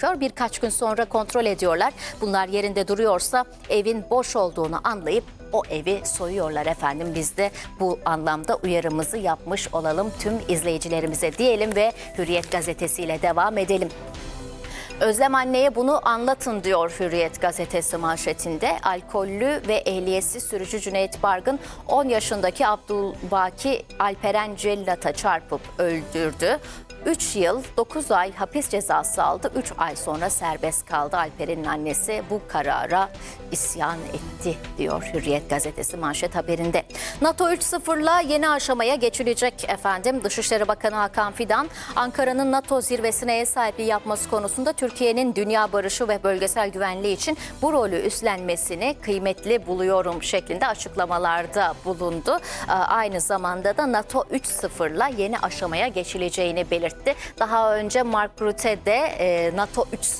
gerekiyor. Birkaç gün sonra kontrol ediyorlar. Bunlar yerinde duruyorsa evin boş olduğunu anlayıp o evi soyuyorlar efendim. Biz de bu anlamda uyarımızı yapmış olalım tüm izleyicilerimize diyelim ve Hürriyet gazetesiyle devam edelim. Özlem anneye bunu anlatın diyor Hürriyet gazetesi manşetinde. Alkollü ve ehliyetsiz sürücü Cüneyt Bargın 10 yaşındaki Abdülbaki Alperen Cellat'a çarpıp öldürdü. 3 yıl 9 ay hapis cezası aldı. 3 ay sonra serbest kaldı. Alperen'in annesi bu karara isyan etti diyor Hürriyet gazetesi manşet haberinde. NATO 3.0'la yeni aşamaya geçilecek efendim. Dışişleri Bakanı Hakan Fidan, Ankara'nın NATO zirvesine ev sahipliği yapması konusunda Türkiye'nin dünya barışı ve bölgesel güvenliği için bu rolü üstlenmesini kıymetli buluyorum şeklinde açıklamalarda bulundu. Aynı zamanda da NATO 3.0'la yeni aşamaya geçileceğini belirtti. Daha önce Mark Rutte de NATO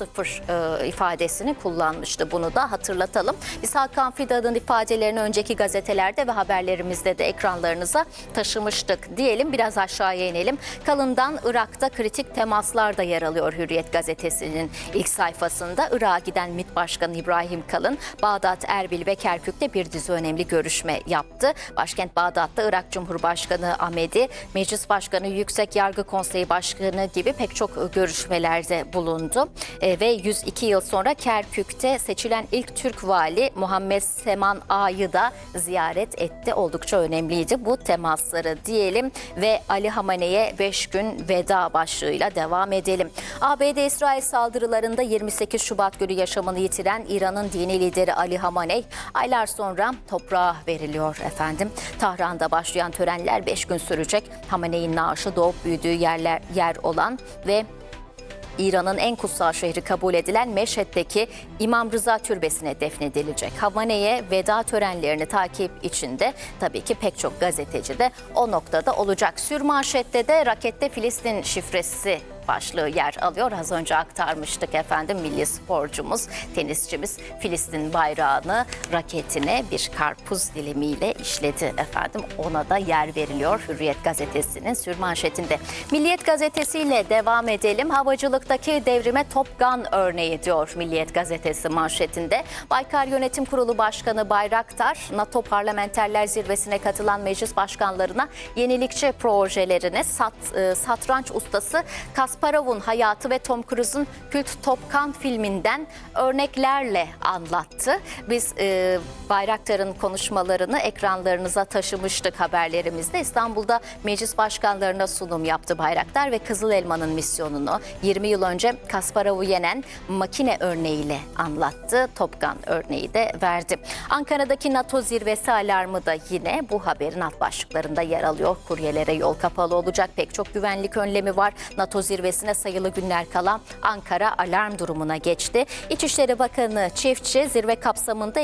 3.0 ifadesini kullanmıştı. Bunu da hatırlatalım. Biz Hakan Fidan'ın ifadelerini önceki gazetelerde ve haberlerimizde de ekranlarınıza taşımıştık diyelim. Biraz aşağıya inelim. Kalın'dan Irak'ta kritik temaslar da yer alıyor Hürriyet gazetesinin ilk sayfasında. Irak'a giden MİT Başkanı İbrahim Kalın, Bağdat, Erbil ve Kerkük'te bir dizi önemli görüşme yaptı. Başkent Bağdat'ta Irak Cumhurbaşkanı Ahmedi, Meclis Başkanı, Yüksek Yargı Konseyi Başkanı gibi pek çok görüşmelerde bulundu. Ve 102 yıl sonra Kerkük'te seçilen ilk Türk vali Muhammed Seman Ağa'yı da ziyaret etti. Oldukça önemliydi bu temasları diyelim ve Ali Hamene'ye 5 gün veda başlığıyla devam edelim. ABD-İsrail saldırılarında 28 Şubat günü yaşamını yitiren İran'ın dini lideri Ali Hamenei aylar sonra toprağa veriliyor efendim. Tahran'da başlayan törenler 5 gün sürecek. Hamenei'nin naaşı doğup büyüdüğü yer olan ve İran'ın en kutsal şehri kabul edilen Meşhed'deki İmam Rıza Türbesi'ne defnedilecek. Hamenei'ye veda törenlerini takip içinde tabii ki pek çok gazeteci de o noktada olacak. Sürmanşette de rakette Filistin şifresi başlığı yer alıyor. Az önce aktarmıştık efendim, milli sporcumuz, tenisçimiz Filistin bayrağını raketine bir karpuz dilimiyle işledi efendim. Ona da yer veriliyor Hürriyet gazetesinin sürmanşetinde. Milliyet gazetesiyle devam edelim. Havacılıktaki devrime Top Gun örneği diyor Milliyet gazetesi manşetinde. Baykar Yönetim Kurulu Başkanı Bayraktar, NATO Parlamenterler Zirvesi'ne katılan meclis başkanlarına yenilikçi projelerini satranç ustası Kasparov'un hayatı ve Tom Cruise'un kült Top Gun filminden örneklerle anlattı. Biz Bayraktar'ın konuşmalarını ekranlarınıza taşımıştık haberlerimizde. İstanbul'da meclis başkanlarına sunum yaptı Bayraktar ve Kızıl Elma'nın misyonunu 20 yıl önce Kasparov'u yenen makine örneğiyle anlattı. Top Gun örneği de verdi. Ankara'daki NATO zirvesi alarmı da yine bu haberin alt başlıklarında yer alıyor. Kuryelere yol kapalı olacak, pek çok güvenlik önlemi var. NATO zirvesine sayılı günler kala Ankara alarm durumuna geçti. İçişleri Bakanı Çiftçi zirve kapsamında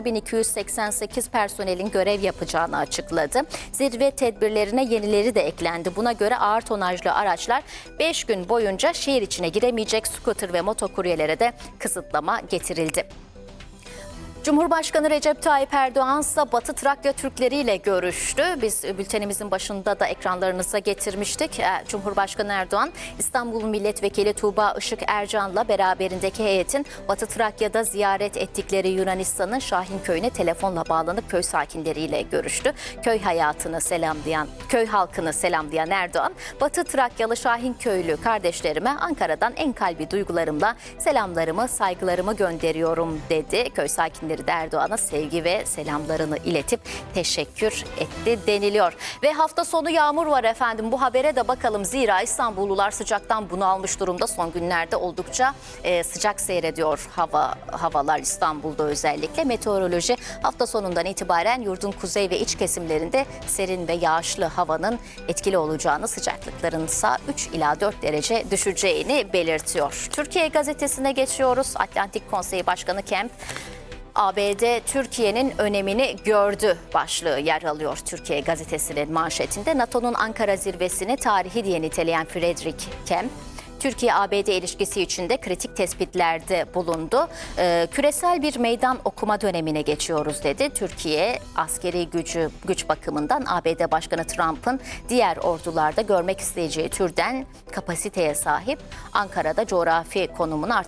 56.288 personelin görev yapacağını açıkladı. Zirve tedbirlerine yenileri de eklendi. Buna göre ağır tonajlı araçlar 5 gün boyunca şehir içine giremeyecek, scooter ve motokuryelere de kısıtlama getirildi. Cumhurbaşkanı Recep Tayyip Erdoğan ise Batı Trakya Türkleriyle görüştü. Biz bültenimizin başında da ekranlarınıza getirmiştik. Cumhurbaşkanı Erdoğan, İstanbul Milletvekili Tuğba Işık Ercan'la beraberindeki heyetin Batı Trakya'da ziyaret ettikleri Yunanistan'ın Şahinköy'üne telefonla bağlanıp köy sakinleriyle görüştü. Köy halkını selamlayan Erdoğan, Batı Trakyalı Şahinköylü kardeşlerime Ankara'dan en kalbi duygularımla selamlarımı, saygılarımı gönderiyorum dedi. Köy sakinleri de Erdoğan'a sevgi ve selamlarını iletip teşekkür etti deniliyor. Ve hafta sonu yağmur var efendim. Bu habere de bakalım. Zira İstanbullular sıcaktan bunalmış durumda. Son günlerde oldukça sıcak seyrediyor havalar İstanbul'da özellikle. Meteoroloji hafta sonundan itibaren yurdun kuzey ve iç kesimlerinde serin ve yağışlı havanın etkili olacağını, sıcaklıkların ise 3 ila 4 derece düşeceğini belirtiyor. Türkiye gazetesine geçiyoruz. Atlantik Konseyi Başkanı Kemp, ABD Türkiye'nin önemini gördü başlığı yer alıyor Türkiye gazetesinin manşetinde. NATO'nun Ankara zirvesini tarihi diye niteleyen Frederick Kemp, Türkiye-ABD ilişkisi içinde kritik tespitlerde bulundu. Küresel bir meydan okuma dönemine geçiyoruz dedi. Türkiye askeri güç bakımından ABD Başkanı Trump'ın diğer ordularda görmek isteyeceği türden kapasiteye sahip. Ankara'da coğrafi konumunu